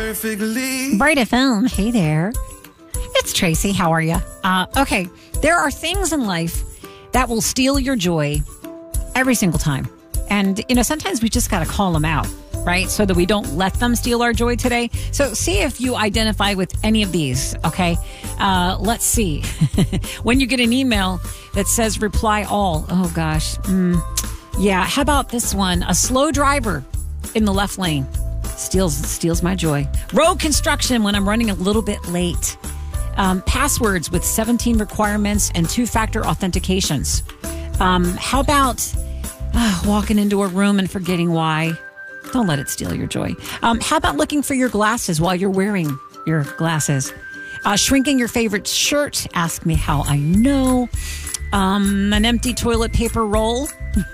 perfectly. Bright FM. Hey there. It's Tracy. How are you? Okay. There are things in life that will steal your joy every single time. And, sometimes we just got to call them out, right? So that we don't let them steal our joy today. So see if you identify with any of these, okay? Let's see. When you get an email that says reply all, oh gosh. Yeah, how about this one? A slow driver in the left lane steals my joy. Road construction when I'm running a little bit late. Passwords with 17 requirements and 2-factor authentications. How about walking into a room and forgetting why? Don't let it steal your joy. How about looking for your glasses while you're wearing your glasses? Shrinking your favorite shirt. Ask me how I know. An empty toilet paper roll.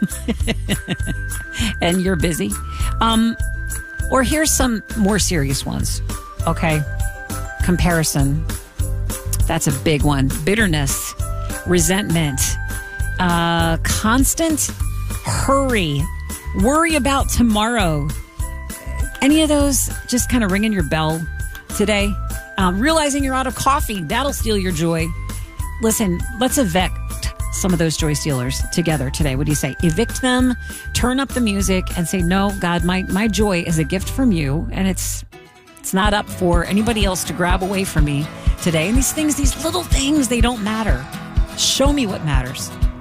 And you're busy. Or here's some more serious ones. Okay. Comparison. That's a big one. Bitterness. Resentment. Constant hurry. Worry about tomorrow. Any of those just kind of ringing your bell today? Realizing you're out of coffee. That'll steal your joy. Listen, let's evict some of those joy stealers together today. What do you say? Evict them, turn up the music, and say, no, God, my joy is a gift from you, and it's not up for anybody else to grab away from me today. And these little things, they don't matter. Show me what matters.